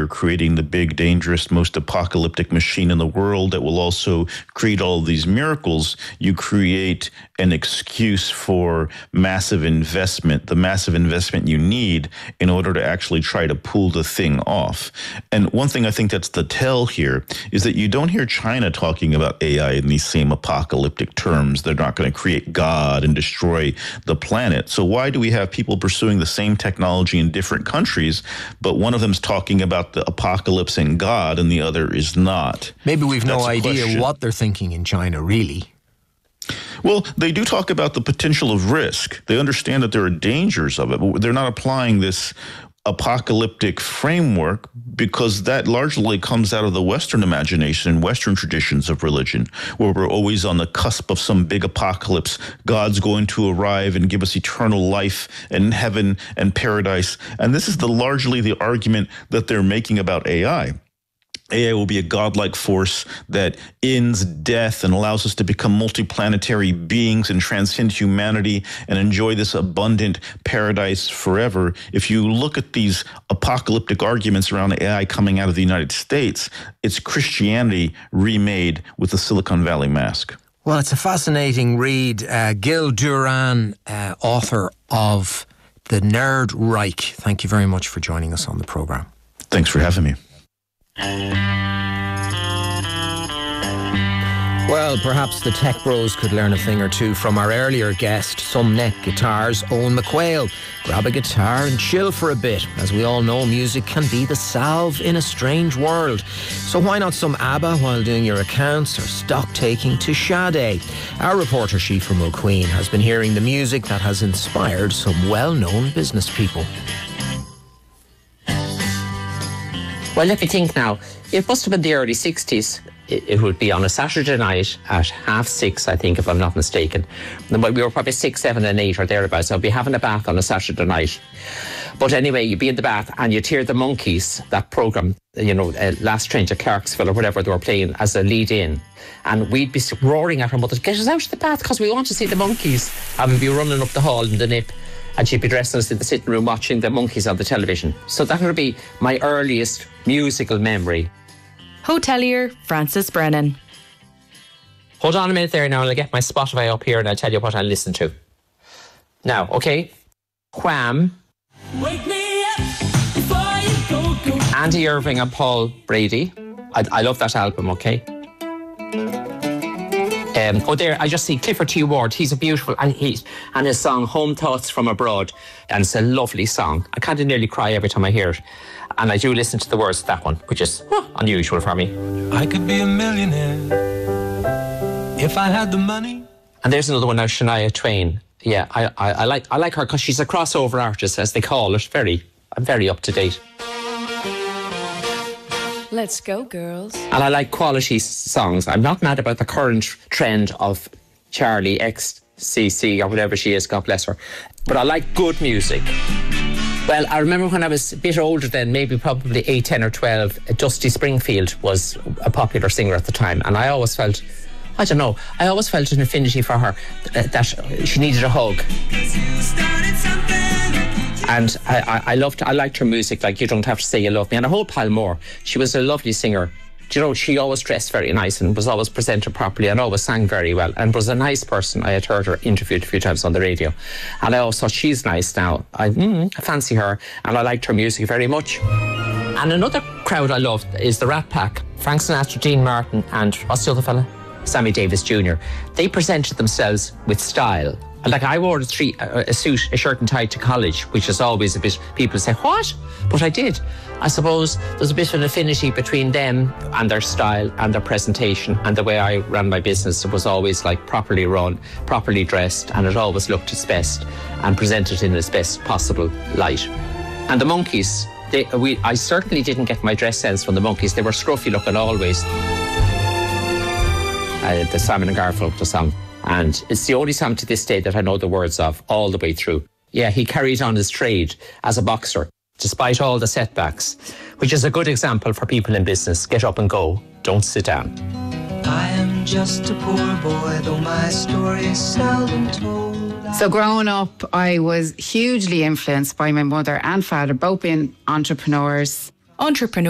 you're creating the big, dangerous, most apocalyptic machine in the world that will also create all of these miracles, you create an excuse for massive investment, the massive investment you need in order to actually try to pull the thing off. And one thing I think that's the tell here is that you don't hear China talking about AI in these same apocalyptic terms. They're not going to create God and destroy the planet. So why do we have people pursuing the same technology in different countries, but one of them's talking about the apocalypse and God and the other is not? Maybe we've no idea what they're thinking in China, really. Well, they do talk about the potential of risk. They understand that there are dangers of it, but they're not applying this apocalyptic framework because that largely comes out of the Western imagination and Western traditions of religion, where we're always on the cusp of some big apocalypse. God's going to arrive and give us eternal life and heaven and paradise. And this is largely the argument that they're making about AI. AI will be a godlike force that ends death and allows us to become multiplanetary beings and transcend humanity and enjoy this abundant paradise forever. If you look at these apocalyptic arguments around AI coming out of the United States, it's Christianity remade with the Silicon Valley mask. Well, it's a fascinating read. Gil Duran, author of The Nerd Reich. Thank you very much for joining us on the programme. Thanks for having me. Well, perhaps the tech bros could learn a thing or two from our earlier guest, Some Neck Guitars' Owen McQuail. Grab a guitar and chill for a bit. As we all know, music can be the salve in a strange world. So why not some ABBA while doing your accounts or stock taking to Sade? Our reporter Shifa Mulqueen has been hearing the music that has inspired some well-known business people. Well, let me think now. It must have been the early 60s. It would be on a Saturday night at 6:30, I think, if I'm not mistaken. We were probably 6, 7 and 8 or thereabouts. So I'd be having a bath on a Saturday night. But anyway, you'd be in the bath and you'd hear the Monkees, that programme, Last Train to Clarksville or whatever they were playing as a lead in. And we'd be roaring at our mother, get us out of the bath because we want to see the Monkees. And we'd be running up the hall in the nip. And she'd be dressing us in the sitting room watching the Monkees on the television. So that would be my earliest musical memory. Hotelier Francis Brennan. Hold on a minute there now, and I'll get my Spotify up here and I'll tell you what I listen to. Now, okay. Wham. Wake me up before you go. Andy Irving and Paul Brady. I love that album, okay? There, I just see Clifford T. Ward. He's a beautiful, and his song Home Thoughts from Abroad, and it's a lovely song. I kind of nearly cry every time I hear it, and I do listen to the words of that one, which is unusual for me. I could be a millionaire if I had the money. And there's another one now, Shania Twain. Yeah, I like her because she's a crossover artist, as they call it. I'm very up to date. Let's go, girls. And I like quality songs. I'm not mad about the current trend of Charlie XCC or whatever she is, God bless her. But I like good music. Well, I remember when I was a bit older then, maybe probably 8, 10 or 12, Dusty Springfield was a popular singer at the time. And I always felt, I always felt an affinity for her, that she needed a hug. And I liked her music, like You Don't Have to Say You Love Me, and a whole pile more. She was a lovely singer. She always dressed very nice and was always presented properly and always sang very well and was a nice person. I had heard her interviewed a few times on the radio. And I always thought, she's nice now. I fancy her, and I liked her music very much. And another crowd I loved is the Rat Pack. Frank Sinatra, Dean Martin, and what's the other fella? Sammy Davis Jr. They presented themselves with style. Like, I wore a suit, a shirt and tie to college, which is always a bit, people say, what? But I did. I suppose there's a bit of an affinity between them and their style and their presentation, and the way I ran my business. It was always like properly run, properly dressed, and it always looked its best and presented in its best possible light. And the Monkees, I certainly didn't get my dress sense from the Monkees. They were scruffy looking always. The Simon and Garfunkel song. And it's the only song to this day that I know the words of all the way through. Yeah, he carried on his trade as a boxer, despite all the setbacks, which is a good example for people in business. Get up and go. Don't sit down. I am just a poor boy, though my story is seldom told. So growing up, I was hugely influenced by my mother and father, both being entrepreneurs.